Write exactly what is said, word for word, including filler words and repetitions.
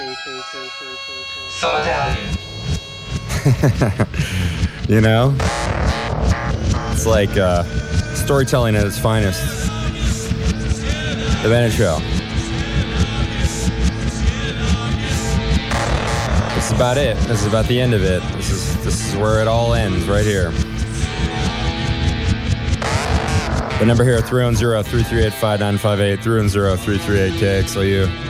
Some Italian. You know? It's like uh, storytelling at its finest. The Bennett Show. This is about it. This is about the end of it. This is this is where it all ends, right here. The number here, three one zero, three three eight, five nine five eight, three one zero, three three eight, K X L U.